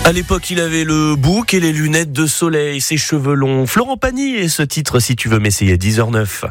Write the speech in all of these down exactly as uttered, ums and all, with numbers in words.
À l'époque, il avait le bouc et les lunettes de soleil, ses cheveux longs. Florent Pagny et ce titre, si tu veux m'essayer, dix heures neuf.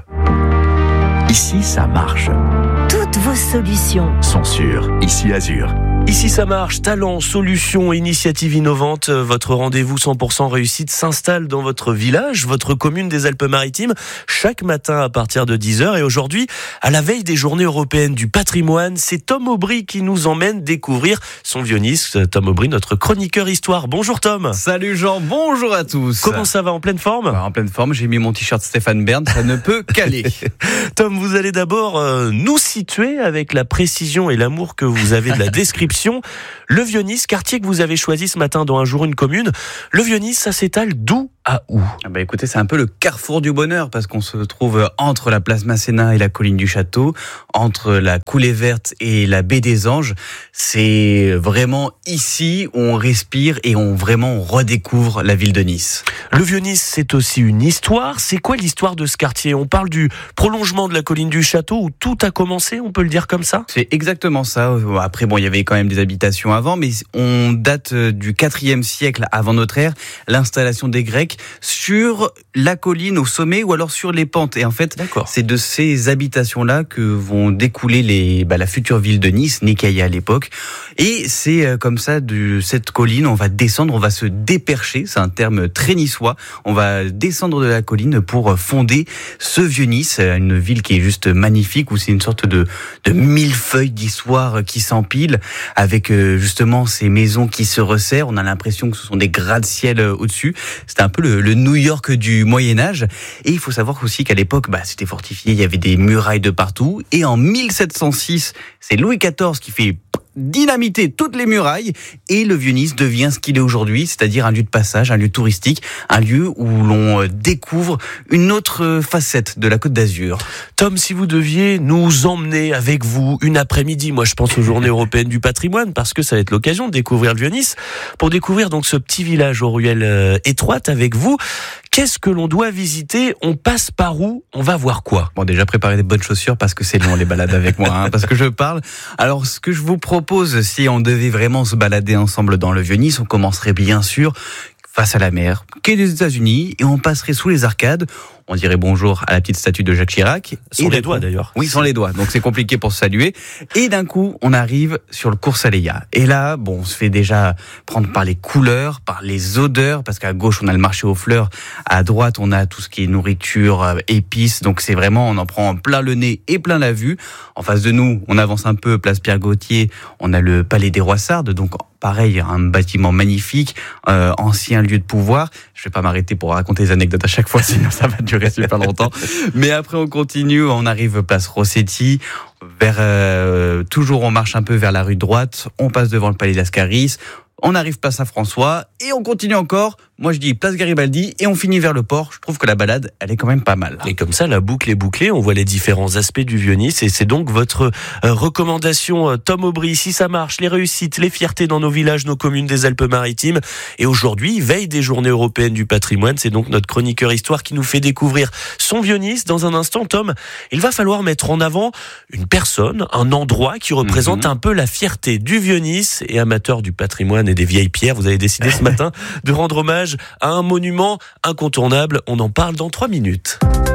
Ici, ça marche. Toutes vos solutions Sont sur Ici Azur. Ici ça marche, talent, solutions, initiatives innovantes, votre rendez-vous cent pour cent réussite s'installe dans votre village, votre commune des Alpes-Maritimes, chaque matin à partir de dix heures. Et aujourd'hui, à la veille des journées européennes du patrimoine, c'est Tom Aubry qui nous emmène découvrir son violoniste. Tom Aubry, notre chroniqueur histoire. Bonjour Tom. Salut Jean, bonjour à tous. Comment ça va, en pleine forme ? Bah, En pleine forme, j'ai mis mon t-shirt Stéphane Bern, ça ne peut qu'aller. Tom, vous allez d'abord euh, nous situer avec la précision et l'amour que vous avez de la description. Le Vieux-Nice, quartier que vous avez choisi ce matin dans Un jour une commune. Le Vieux-Nice, ça s'étale d'où à où ? Ah bah écoutez, c'est un peu le carrefour du bonheur parce qu'on se trouve entre la place Masséna et la colline du Château, entre la coulée verte et la baie des Anges. C'est vraiment ici où on respire et on vraiment on redécouvre la ville de Nice. Le Vieux-Nice, c'est aussi une histoire. C'est quoi l'histoire de ce quartier ? On parle du prolongement de la colline du Château où tout a commencé, on peut le dire comme ça ? C'est exactement ça. Après, bon, il y avait quand même des habitations avant, mais on date du quatrième siècle avant notre ère, l'installation des Grecs sur la colline au sommet ou alors sur les pentes. Et en fait, D'accord. c'est de ces habitations-là que vont découler les, bah, la future ville de Nice, Nicaea à l'époque. Et c'est euh, comme ça, de cette colline, on va descendre, on va se dépercher, c'est un terme très niçois, on va descendre de la colline pour fonder ce Vieux-Nice, une ville qui est juste magnifique, où c'est une sorte de, de millefeuille d'histoire qui s'empile, avec euh, justement ces maisons qui se resserrent. On a l'impression que ce sont des gratte-ciel au-dessus. C'était un peu le, le New York du Moyen-Âge. Et il faut savoir aussi qu'à l'époque, bah, c'était fortifié, il y avait des murailles de partout. Et en mille sept cent six, c'est Louis quatorze qui fait dynamiter toutes les murailles et le Vieux-Nice devient ce qu'il est aujourd'hui, c'est-à-dire un lieu de passage, un lieu touristique, un lieu où l'on découvre une autre facette de la Côte d'Azur. Tom, si vous deviez nous emmener avec vous une après-midi, moi je pense aux Journées européennes du patrimoine, parce que ça va être l'occasion de découvrir le Vieux-Nice, pour découvrir donc ce petit village aux ruelles euh, étroites avec vous, qu'est-ce que l'on doit visiter ? On passe par où ? On va voir quoi ? Bon, déjà préparez des bonnes chaussures parce que c'est long les balades avec moi, hein, parce que je parle. Alors, ce que je vous propose, si on devait vraiment se balader ensemble dans le Vieux-Nice, on commencerait bien sûr face à la mer, quai des États-Unis, et on passerait sous les arcades. On dirait bonjour à la petite statue de Jacques Chirac. Sans les doigts d'ailleurs. Oui, sans les doigts. Donc c'est compliqué pour se saluer. Et d'un coup, on arrive sur le cours Saléya. Et là, bon, on se fait déjà prendre par les couleurs, par les odeurs, parce qu'à gauche, on a le marché aux fleurs. À droite, on a tout ce qui est nourriture, euh, épices. Donc c'est vraiment, on en prend plein le nez et plein la vue. En face de nous, on avance un peu, place Pierre-Gautier. On a le palais des Rois Sardes. Donc pareil, un bâtiment magnifique, euh, ancien lieu de pouvoir. Je vais pas m'arrêter pour raconter les anecdotes à chaque fois, sinon ça va durer super longtemps. Mais après, on continue, on arrive place Rossetti, vers, euh, toujours on marche un peu vers la rue droite, on passe devant le palais d'Ascaris, on arrive place Saint-François, et on continue encore, moi je dis place Garibaldi, et on finit vers le port. Je trouve que la balade, elle est quand même pas mal. Et comme ça, la boucle est bouclée, on voit les différents aspects du Vieux-Nice, et c'est donc votre euh, recommandation, euh, Tom Aubry. Si ça marche, les réussites, les fiertés dans nos villages, nos communes des Alpes-Maritimes. Et aujourd'hui, veille des Journées européennes du patrimoine, c'est donc notre chroniqueur histoire qui nous fait découvrir son Vieux-Nice. Dans un instant, Tom, il va falloir mettre en avant une personne, un endroit qui représente mm-hmm. un peu la fierté du Vieux-Nice. Et amateur du patrimoine et des vieilles pierres, vous avez décidé ce matin de rendre hommage à un monument incontournable. On en parle dans trois minutes.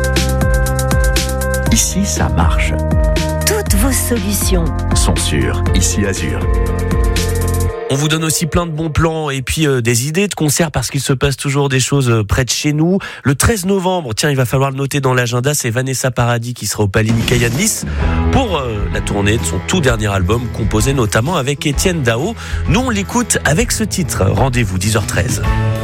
Ici, ça marche. Toutes vos solutions Sont sur Ici Azur. On vous donne aussi plein de bons plans et puis euh, des idées de concerts parce qu'il se passe toujours des choses euh, près de chez nous. Le treize novembre, tiens, il va falloir le noter dans l'agenda, c'est Vanessa Paradis qui sera au Palais Nicaea de Nice pour euh, la tournée de son tout dernier album composé notamment avec Étienne Dao. Nous, on l'écoute avec ce titre. Rendez-vous dix heures treize.